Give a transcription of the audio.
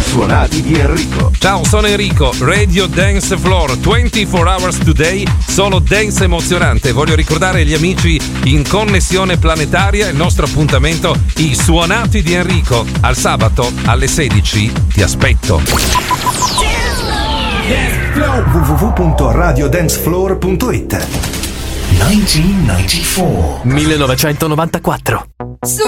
Suonati di Enrico. Ciao, sono Enrico, Radio Dance Floor, 24 hours today, solo dance emozionante. Voglio ricordare agli amici in connessione planetaria il nostro appuntamento, i Suonati di Enrico. Al sabato alle 16 ti aspetto. www.radiodancefloor.it 1994.